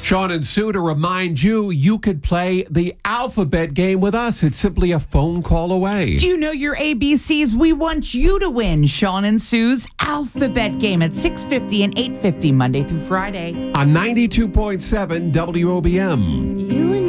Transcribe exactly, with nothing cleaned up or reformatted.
Sean and Sue, to remind you, you could play the alphabet game with us. It's simply a phone call away. Do you know your A B Cs? We want you to win Sean and Sue's alphabet game at six fifty and eight fifty Monday through Friday. On ninety-two point seven W O B M. You and